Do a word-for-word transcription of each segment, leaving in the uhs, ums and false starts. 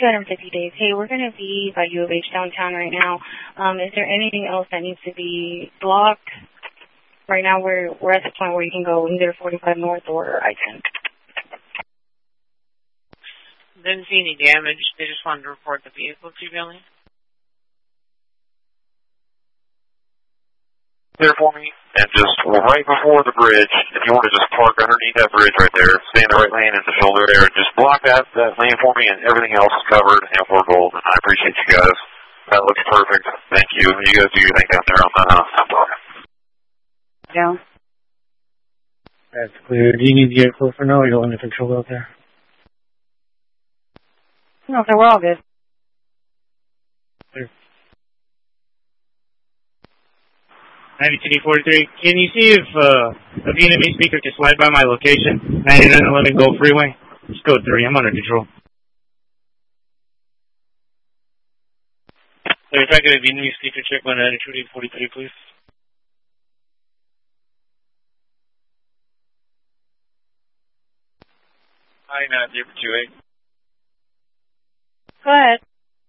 two hundred fifty days. Hey, we're going to be by U of H downtown right now. Um, is there anything else that needs to be blocked? Right now we're, we're at the point where you can go either forty-five North or I ten. Didn't see any damage. They just wanted to report the vehicle to Billy. There for me, and just right before the bridge, if you want to just park underneath that bridge right there, stay in the right lane in the shoulder there, just block that, that lane for me, and everything else is covered, and we're golden. I appreciate you guys. That looks perfect. Thank you. You guys do your thing down there on the uh, talking. Down. That's clear. Do you need to get closer now, or you don't want to control out there? No, so we're all good. Clear. ninety-two D forty-three, can you see if uh, a Vietnamese speaker can slide by my location? ninety-nine eleven Go Freeway. Just code three. I'm under control. So if I get a Vietnamese speaker, check my ninety-two D forty-three, please. Hi, nine zero two eight. Go ahead.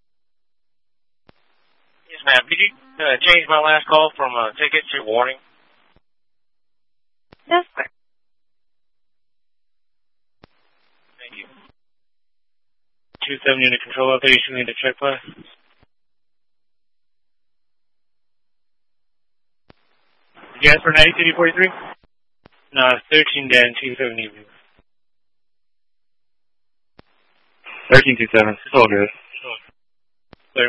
Yes, ma'am. Did you uh, change my last call from a ticket to warning? That's clear. Thank you. two seven unit control out there. You should need to check by. Did you ask for ninety-two D forty-three? No, it's thirteen Dan two seven evening. thirteen two seven. It's all good. Clear.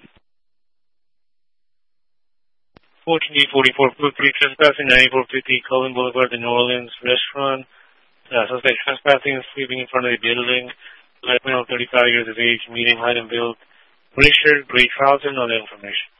fourteen D forty-four, fifty, trespassing ninety-four fifty, Cullen Boulevard, the New Orleans restaurant. Uh, suspect trespassing, sleeping in front of the building. Black male, thirty-five years of age, medium height and build. Gray shirt, gray trousers, no information.